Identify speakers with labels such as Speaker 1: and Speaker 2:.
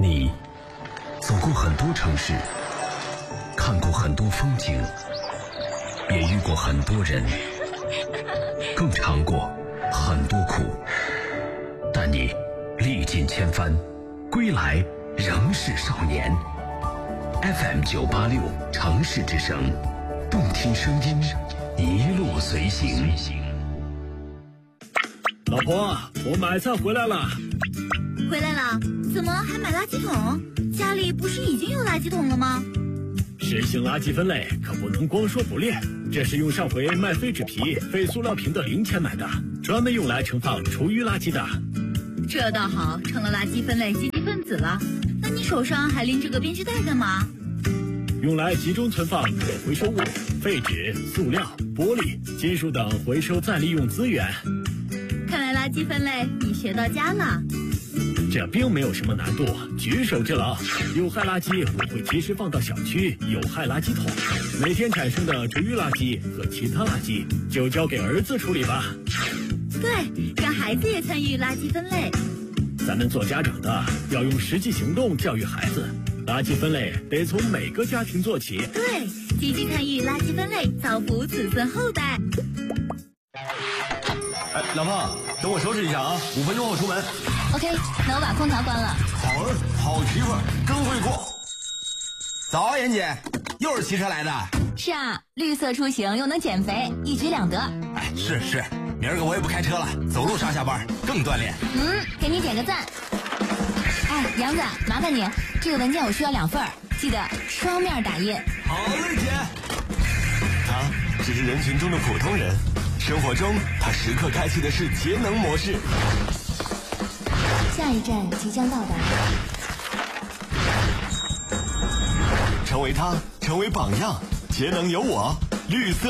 Speaker 1: 你走过很多城市，看过很多风景，也遇过很多人，更尝过很多苦，但你历尽千帆，归来仍是少年。FM 986城市之声，动听声音，一路随行。
Speaker 2: 老婆，我买菜回来了。
Speaker 3: 回来了？怎么还买垃圾桶？家里不是已经有垃圾桶了吗？
Speaker 2: 实行垃圾分类可不能光说不练，这是用上回卖废纸皮、废塑料瓶的零钱买的，专门用来盛放厨余垃圾的。
Speaker 3: 这倒好，成了垃圾分类积极分子了。那你手上还拎着个编织袋干嘛？
Speaker 2: 用来集中存放可回收物、废纸、塑料、玻璃、金属等回收再利用资源。
Speaker 3: 看来垃圾分类你学到家了。
Speaker 2: 这并没有什么难度，举手之劳。有害垃圾我会及时放到小区有害垃圾桶，每天产生的厨余垃圾和其他垃圾就交给儿子处理吧。
Speaker 3: 对，让孩子也参与垃圾分类。
Speaker 2: 咱们做家长的要用实际行动教育孩子，垃圾分类得从每个家庭做起。
Speaker 3: 对，积极参与垃圾分类，造福子孙后代。
Speaker 4: 哎，老婆，等我收拾一下啊，5分钟后出门。
Speaker 5: OK， 那我把空调关了。
Speaker 4: 好儿，好媳妇儿，真会过。早啊，妍姐，又是骑车来的？
Speaker 5: 是啊，绿色出行又能减肥，一举两得。
Speaker 4: 哎，是，明儿个我也不开车了，走路上下班更锻炼。
Speaker 5: 给你点个赞。哎，杨子，麻烦你，这个文件我需要2份，记得双面打印。
Speaker 4: 好嘞，姐。
Speaker 6: 他只是人群中的普通人，生活中他时刻开启的是节能模式。
Speaker 5: 下一站即将到达。
Speaker 6: 成为他，成为榜样，节能有我，绿色